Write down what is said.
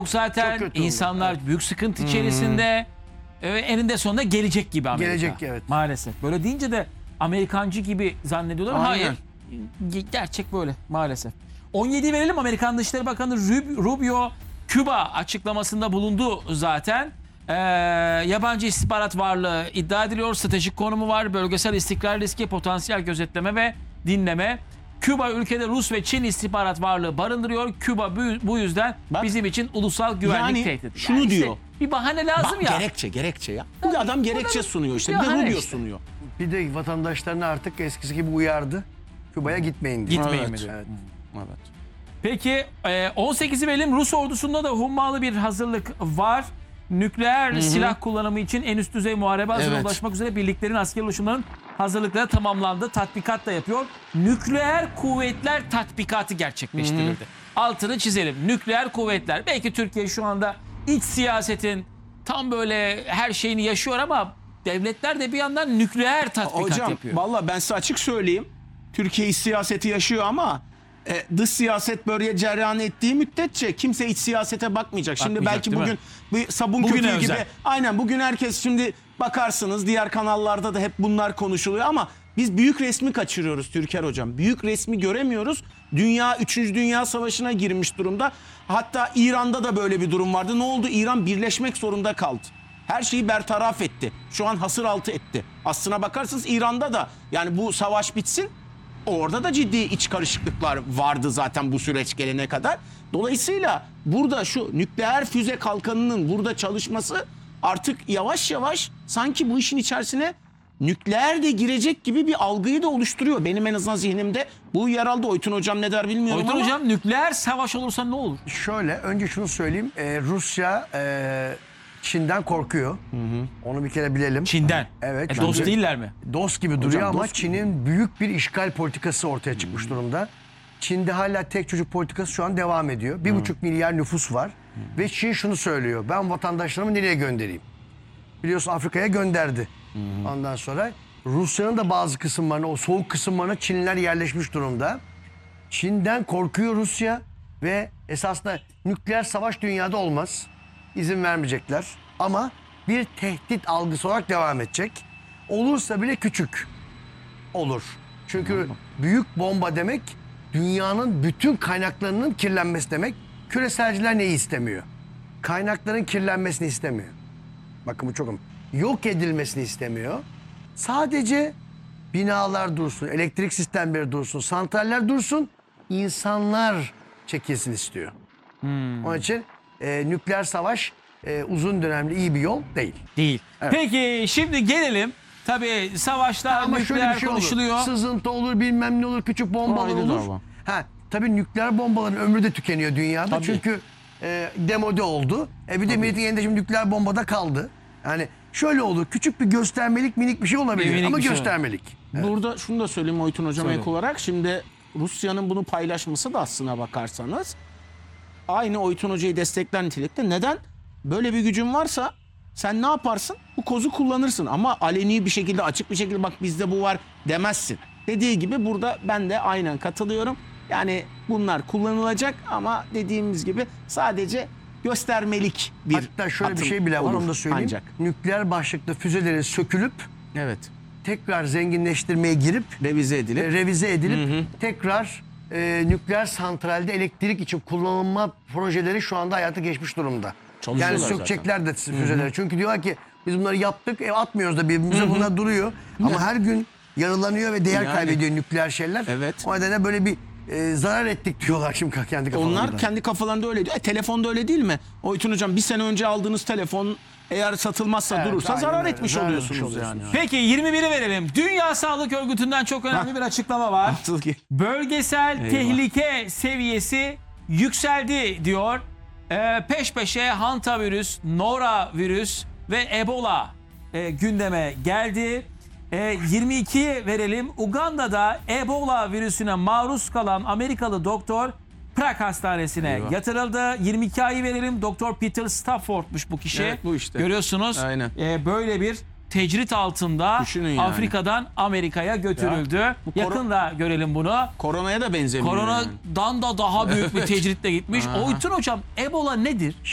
Zaten Çok kötü insanlar oldu. büyük sıkıntı içerisinde. Eninde sonunda gelecek gibi Amerika. Gelecek, evet. Maalesef. Böyle deyince de Amerikancı gibi zannediyorlar. Aynen. Hayır. Gerçek böyle maalesef. 17 verelim. Amerikan Dışişleri Bakanı Rubio Küba açıklamasında bulundu zaten. Yabancı istihbarat varlığı iddia ediliyor. Stratejik konumu var. Bölgesel istikrar riski, potansiyel gözetleme ve dinleme. Küba ülkede Rus ve Çin istihbarat varlığı barındırıyor. Küba bu yüzden bizim için ulusal güvenlik Yani tehdidi. şunu işte diyor. bir bahane lazım Bak, ya. gerekçe ya. Bu adam gerekçe sunuyor işte. Bir de bahane Rubio işte. sunuyor. Bir de vatandaşlarını artık eskisi gibi uyardı. Küba'ya gitmeyin diye. Gitmeyin Evet. mi diyor. Evet. Evet. Peki 18'i verelim. Rus ordusunda da hummalı bir hazırlık var. Nükleer silah kullanımı için en üst düzey muharebe hazırlığına Evet. ulaşmak üzere birliklerin askeri oluşumlarının hazırlıkları tamamlandı. Tatbikat da yapıyor. Nükleer kuvvetler tatbikatı gerçekleştirildi. Altını çizelim. Nükleer kuvvetler. Belki Türkiye şu anda iç siyasetin tam böyle her şeyini yaşıyor ama devletler de bir yandan nükleer tatbikat Hocam yapıyor. valla ben size açık söyleyeyim. Türkiye iç siyaseti yaşıyor ama dış siyaset böyle cereyan ettiği müddetçe kimse iç siyasete bakmayacak. Şimdi Bakmayacak, belki değil bugün bir sabun Bugüne köpüğü gibi. özel. Aynen bugün herkes şimdi bakarsınız diğer kanallarda da hep bunlar konuşuluyor ama biz büyük resmi kaçırıyoruz Türker hocam. Büyük resmi göremiyoruz. Dünya 3. Dünya Savaşı'na girmiş durumda. Hatta İran'da da böyle bir durum vardı. Ne oldu? İran birleşmek zorunda kaldı. Her şeyi bertaraf etti. Şu an hasır altı etti. Aslına bakarsanız İran'da da yani bu savaş bitsin. Orada da ciddi iç karışıklıklar vardı zaten bu süreç gelene kadar. Dolayısıyla burada şu nükleer füze kalkanının burada çalışması artık yavaş yavaş sanki bu işin içerisine nükleer de girecek gibi bir algıyı da oluşturuyor. Benim en azından zihnimde bu yer aldı. Oytun hocam ne der bilmiyorum Oytun ama. hocam nükleer savaş olursa ne olur? Şöyle önce şunu söyleyeyim. Rusya Çin'den korkuyor. Onu bir kere bilelim. Çin'den. Evet. Dost çünkü değiller mi? Dost gibi duruyor ama dost gibi. Çin'in büyük bir işgal politikası ortaya çıkmış durumda. Çin'de hala tek çocuk politikası şu an devam ediyor. 1,5 milyar nüfus var. Ve Çin şunu söylüyor. Ben vatandaşlarımı nereye göndereyim? Biliyorsun Afrika'ya gönderdi. Ondan sonra Rusya'nın da bazı kısımlarına, o soğuk kısımlarına Çinliler yerleşmiş durumda. Çin'den korkuyor Rusya ve esasında nükleer savaş dünyada olmaz. İzin vermeyecekler. Ama bir tehdit algısı olarak devam edecek. Olursa bile küçük olur. Çünkü büyük bomba demek dünyanın bütün kaynaklarının kirlenmesi demek. Küreselciler neyi istemiyor? Kaynakların kirlenmesini istemiyor. Bakın bu çok önemli. Yok edilmesini istemiyor. Sadece binalar dursun, elektrik sistemleri dursun, santraller dursun, insanlar çekilsin istiyor. Onun için nükleer savaş uzun dönemli iyi bir yol değil. Değil. Peki şimdi gelelim. Tabii savaşlar, Ama şöyle nükleer bir şey konuşuluyor. olur. Sızıntı olur, bilmem ne olur, küçük bombalar Ayrı olur. dava. Tabii nükleer bombaların ömrü de tükeniyor dünyada. Tabii. Çünkü demode oldu. Bir de milletin elinde şimdi nükleer bombada kaldı. Yani şöyle olur, küçük bir göstermelik minik bir şey olabilir Minik ama bir şey göstermelik. Burada şunu da söyleyeyim Oytun hocam Söyle. ek olarak. Şimdi Rusya'nın bunu paylaşması da aslına bakarsanız aynı Oytun hocayı destekler nitelikte. Neden? Böyle bir gücün varsa sen ne yaparsın? Bu kozu kullanırsın ama aleni bir şekilde, açık bir şekilde bak bizde bu var demezsin. Dediği gibi burada ben de aynen katılıyorum. Yani bunlar kullanılacak ama dediğimiz gibi sadece göstermelik bir Hatta şöyle bir atım şey bile var, olur onu da söyleyeyim. ancak. Nükleer başlıklı füzelerin sökülüp Evet. tekrar zenginleştirmeye girip Revize edilip revize edilip tekrar nükleer santralde elektrik için kullanılma projeleri şu anda hayata geçmiş durumda. Yani Çalışıyorlar sökecekler de füzeleri. Çünkü diyorlar ki biz bunları yaptık, atmıyoruz da birbirimize, bunlar duruyor. Ama her gün yarılanıyor ve değer Yani. kaybediyor nükleer şeyler. Evet. O nedenle böyle bir zarar ettik diyorlar şimdi kendi kafalarında. onlar kendi kafalarında öyle diyor. Telefonda öyle değil mi? Oytun hocam bir sene önce aldığınız telefon eğer satılmazsa Evet, durursa aynen zarar öyle. etmiş Zarar oluyorsunuz etmiş yani. oluyorsunuz. Peki 21'i verelim. Dünya Sağlık Örgütü'nden çok önemli bir açıklama var. Bölgesel tehlike seviyesi yükseldi diyor. Peş peşe hantavirüs, norovirüs ve Ebola gündeme geldi. 22 verelim. Uganda'da Ebola virüsüne maruz kalan Amerikalı doktor Prag Hastanesi'ne yatırıldı. 22 ayı verelim. Doktor Peter Stafford'muş bu kişi. Evet, bu işte. Görüyorsunuz. Aynen. Böyle bir tecrit altında Düşünün yani. Afrika'dan Amerika'ya götürüldü. Yakında görelim bunu. Koronaya da benzemiyor. yani. Koronadan da daha büyük bir tecritle gitmiş. Oytun hocam, Ebola nedir?